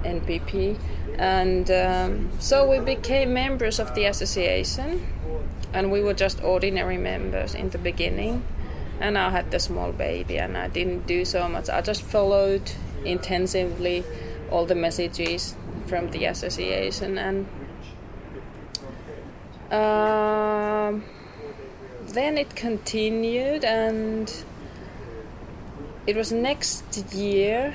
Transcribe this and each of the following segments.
NPP. And so we became members of the association, and we were just ordinary members in the beginning. And I had the small baby, and I didn't do so much. I just followed intensively all the messages from the association. And then it continued, and it was next year,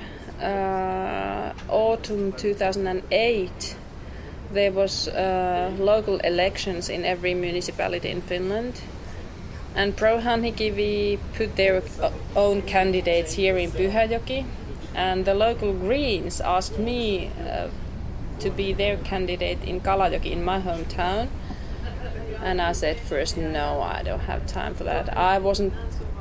autumn 2008, there was local elections in every municipality in Finland. And ProHanhikivi put their own candidates here in Pyhäjoki, and the local Greens asked me to be their candidate in Kalajoki, in my hometown. And I said first, no, I don't have time for that. I wasn't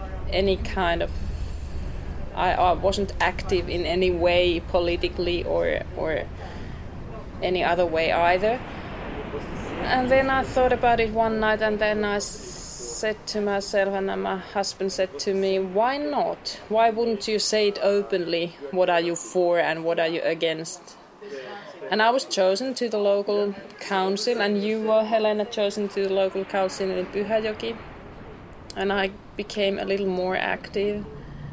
I wasn't active in any way politically or any other way either. And then I thought about it one night, and then I said to myself, and my husband said to me, why not? Why wouldn't you say it openly? What are you for and what are you against? And I was chosen to the local council, and you were, Helena, chosen to the local council in Pyhäjoki. And I became a little more active.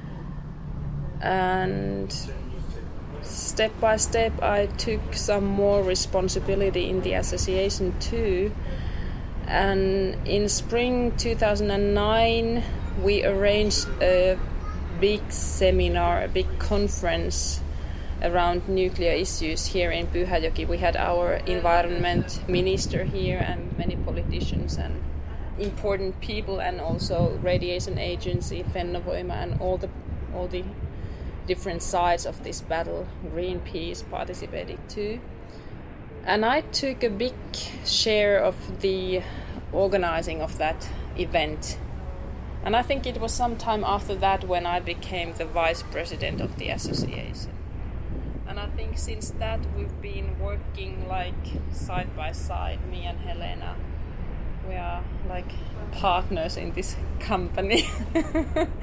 And step by step I took some more responsibility in the association too. And in spring 2009 we arranged a big seminar, a big conference around nuclear issues here in Pyhäjoki. We had our environment minister here and many politicians and important people, and also radiation agency, Fennovoima, and all the different sides of this battle. Greenpeace participated too. And I took a big share of the organizing of that event. And I think it was some time after that when I became the vice president of the association. And I think since that we've been working like side by side, me and Helena. We are like partners in this company.